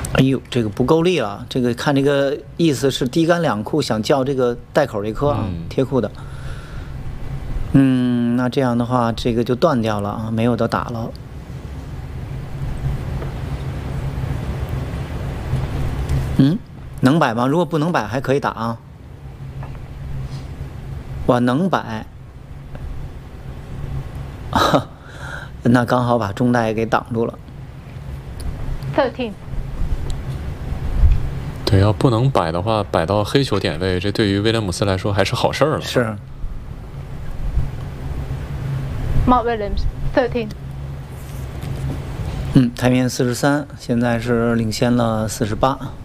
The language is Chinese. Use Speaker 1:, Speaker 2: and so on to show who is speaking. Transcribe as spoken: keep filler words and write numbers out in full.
Speaker 1: 哎呦，这个不够力了，这个看这个意思是低杆两库，想叫这个带口这颗啊，
Speaker 2: 嗯、
Speaker 1: 贴库的。嗯，那这样的话，这个就断掉了啊，没有的打了。嗯，能摆吗？如果不能摆，还可以打啊。我能摆，那刚好把中带给挡住了。
Speaker 3: thirteen。
Speaker 2: 对，要不能摆的话，摆到黑球点位，这对于威廉姆斯来说还是好事儿了。
Speaker 1: 是。
Speaker 3: Mark Williams thirteen。
Speaker 1: 嗯，台面四十三，现在是领先了四十八。